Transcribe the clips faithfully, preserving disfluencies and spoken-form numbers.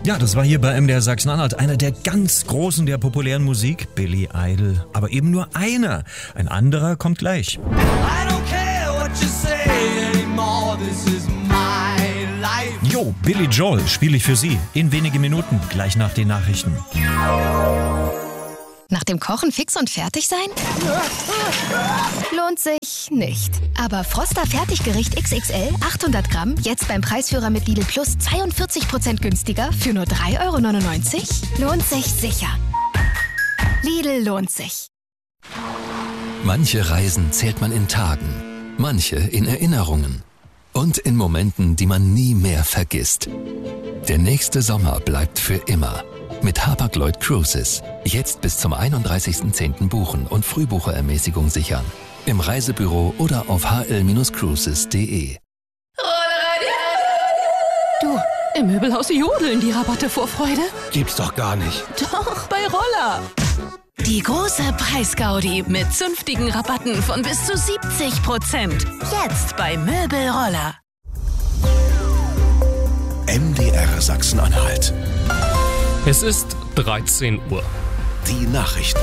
Ja, das war hier bei M D R Sachsen-Anhalt einer der ganz Großen der populären Musik, Billy Idol. Aber eben nur einer. Ein anderer kommt gleich. I don't care what you say anymore, this is my life. Jo, Billy Joel spiele ich für Sie in wenigen Minuten, gleich nach den Nachrichten. Nach dem Kochen fix und fertig sein? Lohnt sich nicht. Aber Froster Fertiggericht X X L achthundert Gramm jetzt beim Preisführer mit Lidl Plus zweiundvierzig Prozent günstiger für nur drei Euro neunundneunzig? Lohnt sich sicher. Lidl lohnt sich. Manche Reisen zählt man in Tagen, manche in Erinnerungen und in Momenten, die man nie mehr vergisst. Der nächste Sommer bleibt für immer. Mit Hapag-Lloyd Cruises. Jetzt bis zum einunddreißigsten zehnten buchen und Frühbucherermäßigung sichern. Im Reisebüro oder auf h l Cruises punkt d e. Du, im Möbelhaus jodeln die Rabatte vor Freude. Gibt's doch gar nicht. Doch, bei Roller. Die große Preisgaudi mit zünftigen Rabatten von bis zu siebzig Prozent. Jetzt bei Möbelroller. M D R Sachsen-Anhalt. Es ist dreizehn Uhr. Die Nachrichten.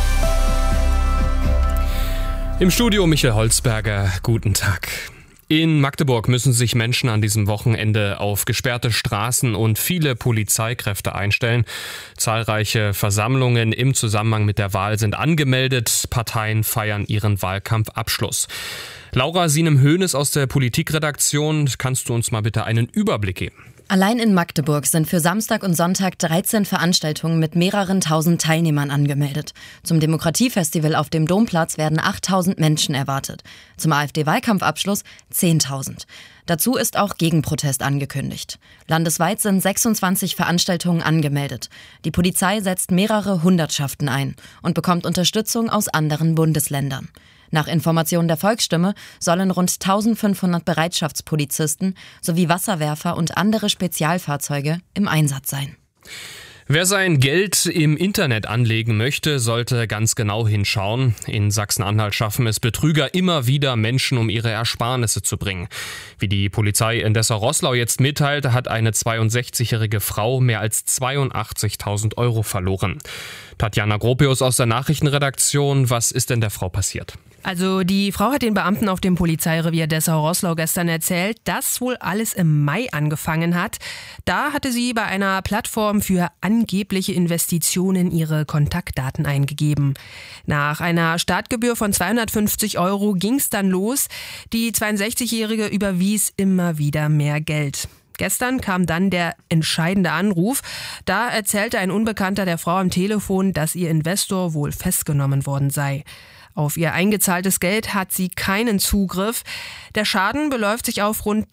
Im Studio Michael Holzberger, guten Tag. In Magdeburg müssen sich Menschen an diesem Wochenende auf gesperrte Straßen und viele Polizeikräfte einstellen. Zahlreiche Versammlungen im Zusammenhang mit der Wahl sind angemeldet. Parteien feiern ihren Wahlkampfabschluss. Laura Sienem-Hoeneß aus der Politikredaktion, kannst du uns mal bitte einen Überblick geben? Allein in Magdeburg sind für Samstag und Sonntag dreizehn Veranstaltungen mit mehreren tausend Teilnehmern angemeldet. Zum Demokratiefestival auf dem Domplatz werden achttausend Menschen erwartet. Zum AfD-Wahlkampfabschluss zehntausend. Dazu ist auch Gegenprotest angekündigt. Landesweit sind sechsundzwanzig Veranstaltungen angemeldet. Die Polizei setzt mehrere Hundertschaften ein und bekommt Unterstützung aus anderen Bundesländern. Nach Informationen der Volksstimme sollen rund eintausendfünfhundert Bereitschaftspolizisten sowie Wasserwerfer und andere Spezialfahrzeuge im Einsatz sein. Wer sein Geld im Internet anlegen möchte, sollte ganz genau hinschauen. In Sachsen-Anhalt schaffen es Betrüger immer wieder, Menschen um ihre Ersparnisse zu bringen. Wie die Polizei in Dessau-Roßlau jetzt mitteilt, hat eine zweiundsechzigjährige Frau mehr als zweiundachtzigtausend Euro verloren. Tatjana Gropius aus der Nachrichtenredaktion, was ist denn der Frau passiert? Also die Frau hat den Beamten auf dem Polizeirevier Dessau-Roßlau gestern erzählt, dass wohl alles im Mai angefangen hat. Da hatte sie bei einer Plattform für angebliche Investitionen ihre Kontaktdaten eingegeben. Nach einer Startgebühr von zweihundertfünfzig Euro ging es dann los. Die zweiundsechzigjährige überwies immer wieder mehr Geld. Gestern kam dann der entscheidende Anruf. Da erzählte ein Unbekannter der Frau am Telefon, dass ihr Investor wohl festgenommen worden sei. Auf ihr eingezahltes Geld hat sie keinen Zugriff. Der Schaden beläuft sich auf rund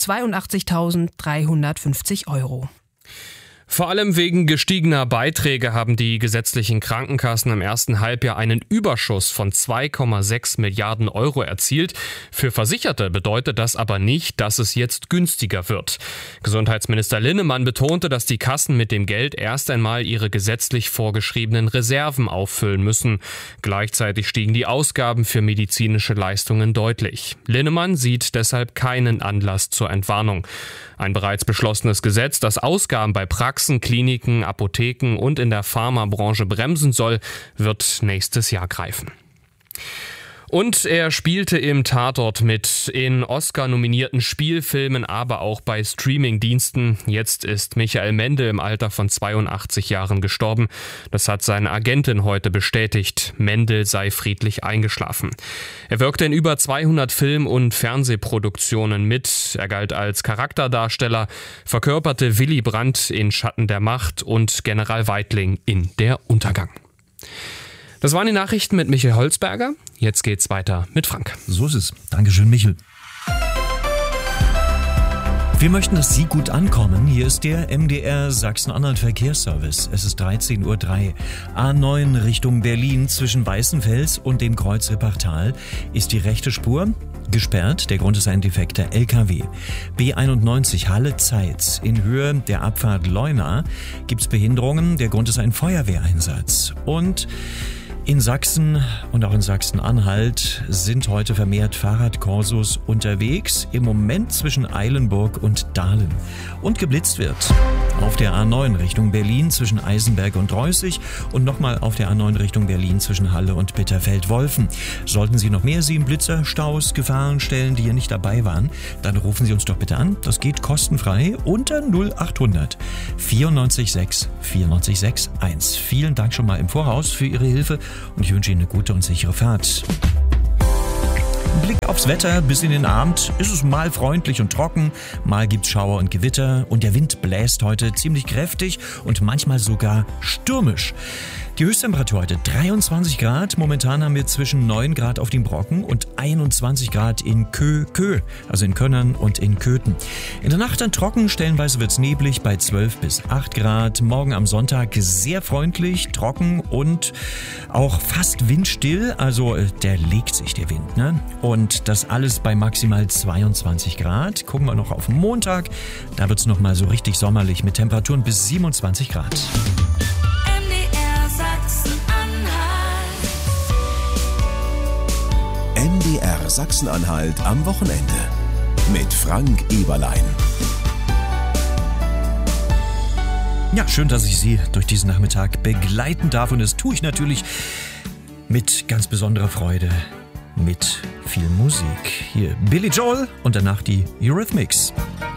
zweiundachtzigtausenddreihundertfünfzig Euro. Vor allem wegen gestiegener Beiträge haben die gesetzlichen Krankenkassen im ersten Halbjahr einen Überschuss von zwei Komma sechs Milliarden Euro erzielt. Für Versicherte bedeutet das aber nicht, dass es jetzt günstiger wird. Gesundheitsminister Linnemann betonte, dass die Kassen mit dem Geld erst einmal ihre gesetzlich vorgeschriebenen Reserven auffüllen müssen. Gleichzeitig stiegen die Ausgaben für medizinische Leistungen deutlich. Linnemann sieht deshalb keinen Anlass zur Entwarnung. Ein bereits beschlossenes Gesetz, das Ausgaben bei Praxen, Kliniken, Apotheken und in der Pharmabranche bremsen soll, wird nächstes Jahr greifen. Und er spielte im Tatort mit, in Oscar-nominierten Spielfilmen, aber auch bei Streamingdiensten. Jetzt ist Michael Mende im Alter von zweiundachtzig Jahren gestorben. Das hat seine Agentin heute bestätigt. Mende sei friedlich eingeschlafen. Er wirkte in über zweihundert Film- und Fernsehproduktionen mit. Er galt als Charakterdarsteller, verkörperte Willy Brandt in Schatten der Macht und General Weitling in Der Untergang. Das waren die Nachrichten mit Michael Holzberger. Jetzt geht's weiter mit Frank. So ist es. Dankeschön, Michel. Wir möchten, dass Sie gut ankommen. Hier ist der M D R Sachsen-Anhalt Verkehrsservice. Es ist dreizehn Uhr drei. A neun Richtung Berlin zwischen Weißenfels und dem Kreuz Rippertal ist die rechte Spur gesperrt. Der Grund ist ein defekter L K W. B einundneunzig Halle-Zeitz. In Höhe der Abfahrt Leuna gibt's Behinderungen. Der Grund ist ein Feuerwehreinsatz. Und in Sachsen und auch in Sachsen-Anhalt sind heute vermehrt Fahrradkorsos unterwegs, im Moment zwischen Eilenburg und Dahlen. Und geblitzt wird. Auf der A neun Richtung Berlin zwischen Eisenberg und Reußig und nochmal auf der A neun Richtung Berlin zwischen Halle und Bitterfeld-Wolfen. Sollten Sie noch mehr sehen, Blitzer, Staus, Gefahrenstellen, die hier nicht dabei waren, dann rufen Sie uns doch bitte an. Das geht kostenfrei unter null acht hundert vierundneunzig sechs vierundneunzig sechs eins. Vielen Dank schon mal im Voraus für Ihre Hilfe und ich wünsche Ihnen eine gute und sichere Fahrt. Blick aufs Wetter, bis in den Abend ist es mal freundlich und trocken, mal gibt's Schauer und Gewitter und der Wind bläst heute ziemlich kräftig und manchmal sogar stürmisch. Die Höchsttemperatur heute dreiundzwanzig Grad, momentan haben wir zwischen neun Grad auf dem Brocken und einundzwanzig Grad in Kö, Kö, also in Könnern und in Köthen. In der Nacht dann trocken, stellenweise wird's neblig bei zwölf bis acht Grad. Morgen am Sonntag sehr freundlich, trocken und auch fast windstill, also der legt sich der Wind, ne? Und das alles bei maximal zweiundzwanzig Grad. Gucken wir noch auf den Montag, da wird's noch mal so richtig sommerlich mit Temperaturen bis siebenundzwanzig Grad. M D R Sachsen-Anhalt am Wochenende mit Frank Eberlein. Ja, schön, dass ich Sie durch diesen Nachmittag begleiten darf und das tue ich natürlich mit ganz besonderer Freude, mit viel Musik. Hier Billy Joel und danach die Eurythmics.